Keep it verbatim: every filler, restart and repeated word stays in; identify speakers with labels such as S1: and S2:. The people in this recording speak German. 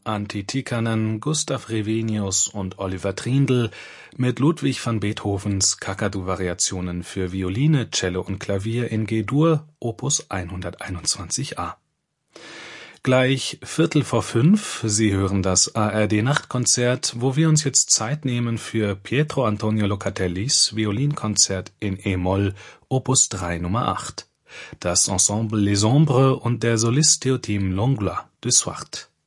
S1: Antti Tikkanen, Gustav Revenius und Oliver Trindl mit Ludwig van Beethovens Kakadu-Variationen für Violine, Cello und Klavier in G-Dur, Opus hunderteinundzwanzig a. Gleich Viertel vor fünf, Sie hören das A R D-Nachtkonzert, wo wir uns jetzt Zeit nehmen für Pietro Antonio Locatellis Violinkonzert in e-Moll, Opus drei Nummer acht. Das Ensemble Les Ombres und der Solist Théotime Langlois de Swart.